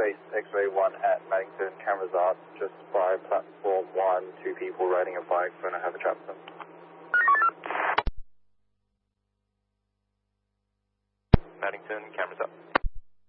Base X-ray 1 at Maddington, cameras up, just by platform 1, 2 people riding a bike, going to have a chat with them. Maddington, cameras up.